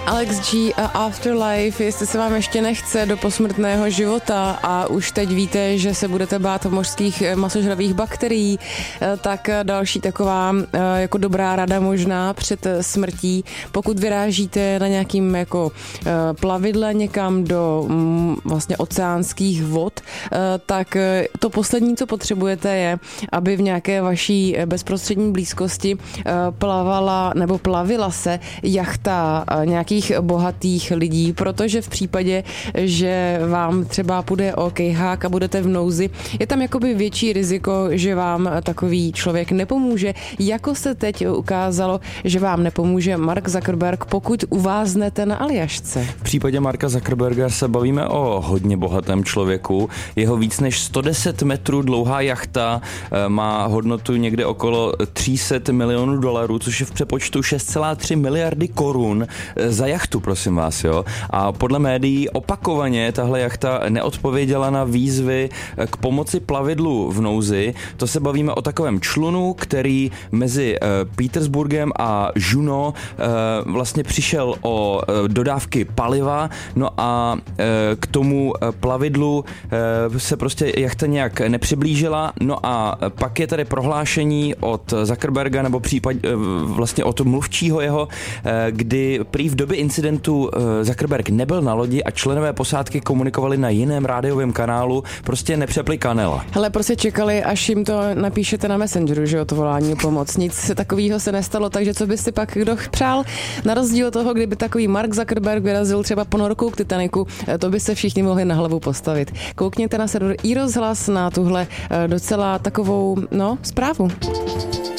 Alex G a Afterlife, jestli se vám ještě nechce do posmrtného života a už teď víte, že se budete bát mořských masožravých bakterií, tak další taková jako dobrá rada možná před smrtí, pokud vyrážíte na nějakým jako plavidle někam do vlastně oceánských vod, tak to poslední, co potřebujete, je, aby v nějaké vaší bezprostřední blízkosti plavala nebo plavila se jachta nějakých bohatých lidí, protože v případě, že vám třeba půjde o kejhák a budete v nouzi, je tam jakoby větší riziko, že vám takový člověk nepomůže, jako se teď ukázalo, že vám nepomůže Mark Zuckerberg, pokud uváznete na Aljašce. V případě Marka Zuckerberga se bavíme o hodně bohatém člověku. Jeho víc než 110 metrů dlouhá jachta má hodnotu někde okolo $300 milionů, což je v přepočtu 6,3 miliardy korun za jachtu, prosím vás, jo. A podle médií opakovaně tahle jachta neodpověděla na výzvy k pomoci plavidlu v nouzi. To se bavíme o takovém člunu, který mezi Petersburgem a Juneau vlastně přišel o dodávky paliva, no a k tomu plavidlu se prostě jachta nějak nepřiblížila, no a pak je tady prohlášení od Zuckerberga, nebo vlastně od mluvčího jeho, kdy prý v době incidentu Zuckerberg nebyl na lodi a členové posádky komunikovali na jiném rádiovém kanálu, prostě nepřepli kanela. Hele, prostě čekali, až jim to napíšete na Messengeru, že jo, to volání o pomoc. Nic takového se nestalo, takže co by si pak kdo přál? Na rozdíl od toho, kdyby takový Mark Zuckerberg vyrazil třeba ponorkou k Titaniku, to by se všichni mohli na hlavu postavit. Koukněte na server iRozhlas na tuhle docela takovou, zprávu.